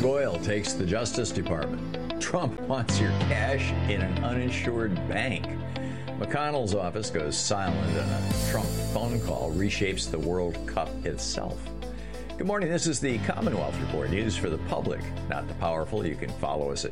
oil takes the Justice Department. Trump wants your cash in an uninsured bank. McConnell's office goes silent, and a Trump phone call reshapes the World Cup itself. Good morning. This is the Commonwealth Report, news for the public, not the powerful. You can follow us at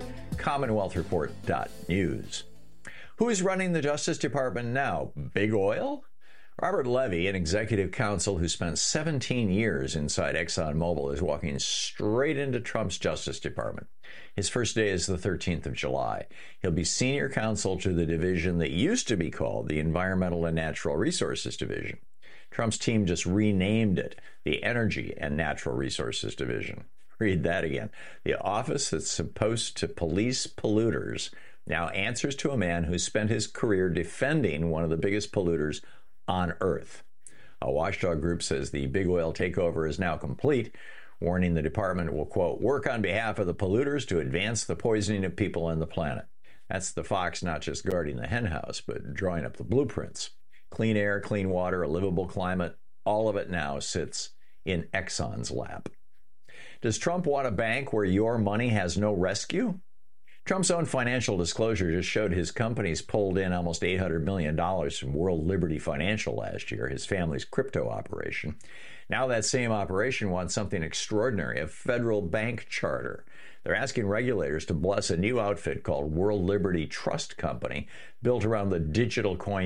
commonwealthreport.news. Who is running the Justice Department now? Big Oil? Robert Levy, an executive counsel who spent 17 years inside ExxonMobil, is walking straight into Trump's Justice Department. His first day is the 13th of July. He'll be senior counsel to the division that used to be called the Environmental and Natural Resources Division. Trump's team just renamed it the Energy and Natural Resources Division. Read that again. The office that's supposed to police polluters now answers to a man who spent his career defending one of the biggest polluters on Earth. A watchdog group says the big oil takeover is now complete, warning the department will, quote, work on behalf of the polluters to advance the poisoning of people and the planet. That's the fox not just guarding the henhouse, but drawing up the blueprints. Clean air, clean water, a livable climate, all of it now sits in Exxon's lap. Does Trump want a bank where your money has no rescue? Trump's own financial disclosure just showed his companies pulled in almost $800 million from World Liberty Financial last year, his family's crypto operation. Now that same operation wants something extraordinary, a federal bank charter. They're asking regulators to bless a new outfit called World Liberty Trust Company, built around the digital coin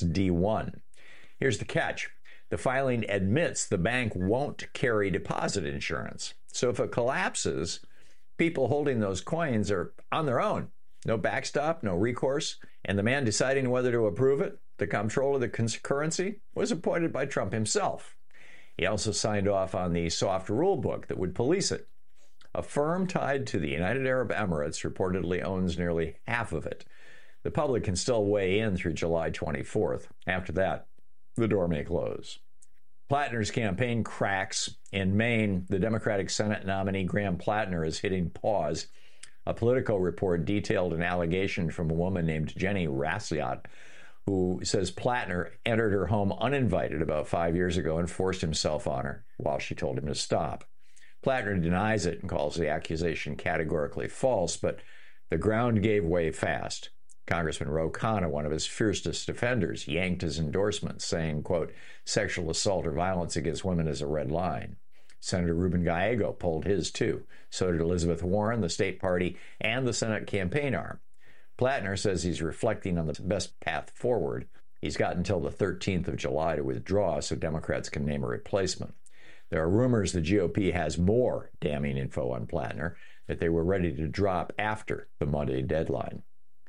USD1. Here's the catch. The filing admits the bank won't carry deposit insurance. So if it collapses, people holding those coins are on their own. No backstop, no recourse. And the man deciding whether to approve it, the comptroller of the currency, was appointed by Trump himself. He also signed off on the soft rule book that would police it. A firm tied to the United Arab Emirates reportedly owns nearly half of it. The public can still weigh in through July 24th. After that, the door may close. Plattner's campaign cracks. In Maine, the Democratic Senate nominee Graham Plattner is hitting pause. A Politico report detailed an allegation from a woman named Jenny Rassiot, who says Plattner entered her home uninvited about 5 years ago and forced himself on her while she told him to stop. Plattner denies it and calls the accusation categorically false, but the ground gave way fast. Congressman Ro Khanna, one of his fiercest defenders, yanked his endorsement, saying, quote, sexual assault or violence against women is a red line. Senator Ruben Gallego pulled his, too. So did Elizabeth Warren, the state party, and the Senate campaign arm. Plattner says he's reflecting on the best path forward. He's got until the 13th of July to withdraw so Democrats can name a replacement. There are rumors the GOP has more damning info on Plattner that they were ready to drop after the Monday deadline.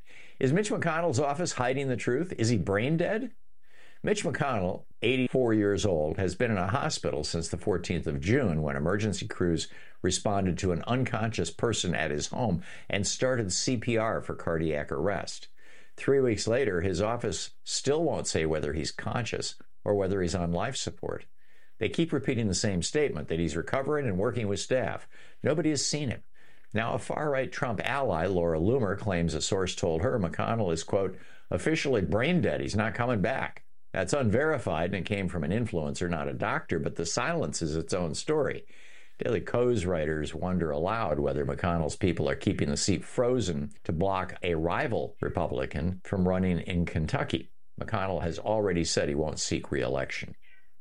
Is Mitch McConnell's office hiding the truth? Is he brain dead? Mitch McConnell, 84 years old, has been in a hospital since the 14th of June when emergency crews responded to an unconscious person at his home and started CPR for cardiac arrest. 3 weeks later, his office still won't say whether he's conscious or whether he's on life support. They keep repeating the same statement that he's recovering and working with staff. Nobody has seen him. Now, a far-right Trump ally, Laura Loomer, claims a source told her McConnell is, quote, officially brain dead. He's not coming back. That's unverified, and it came from an influencer, not a doctor, but the silence is its own story. Daily Kos writers wonder aloud whether McConnell's people are keeping the seat frozen to block a rival Republican from running in Kentucky. McConnell has already said he won't seek re-election.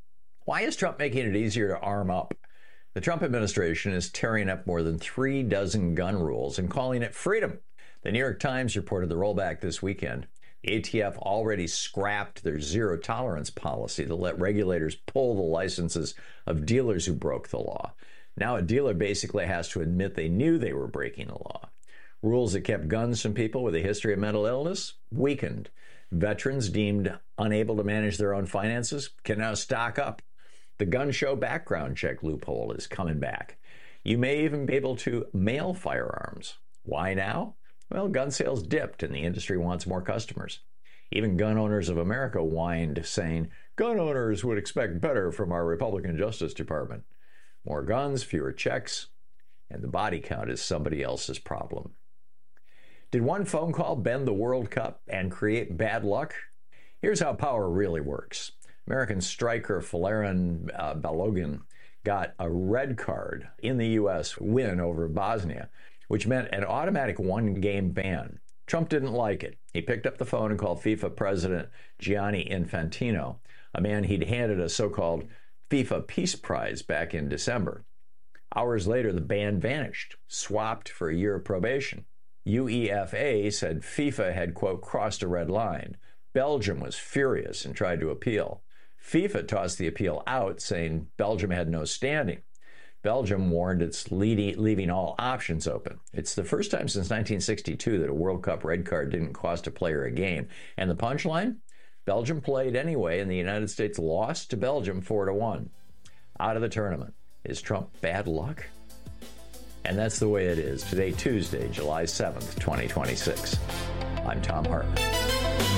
Why is Trump making it easier to arm up? The Trump administration is tearing up more than 36 gun rules and calling it freedom. The New York Times reported the rollback this weekend. The ATF already scrapped their zero-tolerance policy to let regulators pull the licenses of dealers who broke the law. Now a dealer basically has to admit they knew they were breaking the law. Rules that kept guns from people with a history of mental illness weakened. Veterans deemed unable to manage their own finances can now stock up. The gun show background check loophole is coming back. You may even be able to mail firearms. Why now? Well, gun sales dipped and the industry wants more customers. Even Gun Owners of America whined, saying, gun owners would expect better from our Republican Justice Department. More guns, fewer checks, and the body count is somebody else's problem. Did one phone call bend the World Cup and create bad luck? Here's how power really works. American striker Folarin Balogun got a red card in the U.S. win over Bosnia, which meant an automatic one-game ban. Trump didn't like it. He picked up the phone and called FIFA President Gianni Infantino, a man he'd handed a so-called FIFA Peace Prize back in December. Hours later, the ban vanished, swapped for a year of probation. UEFA said FIFA had, quote, crossed a red line. Belgium was furious and tried to appeal. FIFA tossed the appeal out, saying Belgium had no standing. Belgium warned it's leaving all options open. It's the first time since 1962 that a World Cup red card didn't cost a player a game. And the punchline? Belgium played anyway, and the United States lost to Belgium 4-1. Out of the tournament. Is Trump bad luck? And that's the way it is. Today, Tuesday, July 7th, 2026. I'm Thom Hartmann.